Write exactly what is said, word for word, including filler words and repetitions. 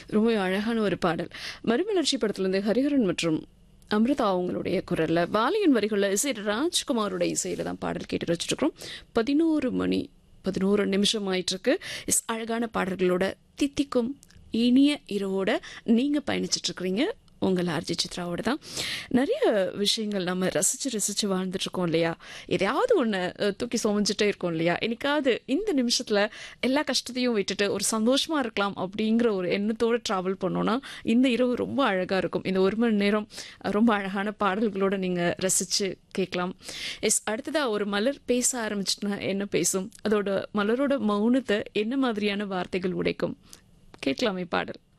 ரொம்ப அழகான ஒரு பாடல். மறுமலர்ச்சி படத்துலேருந்து ஹரிஹரன் மற்றும் அமிர்தா அவங்களுடைய குரல்ல, வாலியின் வரிகள்ல இசை ராஜ்குமாரோட இசையில தான் பாடல் கேட்டு வச்சுருக்கிறோம். பதினோரு மணி பதினோரு நிமிஷம் ஆயிட்டிருக்கு. இஸ் அழகான பாடல்களோட தித்திக்கும் இனிய இரவோட நீங்கள் பயணிச்சிட்ருக்கிறீங்க. உங்கள் ஆர்ஜி சித்ராவோட தான். நிறைய விஷயங்கள் நம்ம ரசித்து ரசித்து வாழ்ந்துட்டுருக்கோம் இல்லையா? எதையாவது ஒன்று தூக்கி சுமஞ்சிட்டே இருக்கோம் இல்லையா? எனக்காவது இந்த நிமிஷத்தில் எல்லா கஷ்டத்தையும் விட்டுட்டு ஒரு சந்தோஷமாக இருக்கலாம் அப்படிங்கிற ஒரு எண்ணத்தோடு ட்ராவல் பண்ணோன்னா இந்த இரவு ரொம்ப அழகாக இருக்கும். இந்த ஒரு மணி நேரம் ரொம்ப அழகான பாடல்களோடு நீங்கள் ரசித்து கேட்கலாம். எஸ், அடுத்ததாக ஒரு மலர் பேச ஆரம்பிச்சுட்டுனா என்ன பேசும்? அதோட மலரோட மௌனத்தை என்ன மாதிரியான வார்த்தைகள் உடைக்கும்? கேட்கலாமே பாடல்.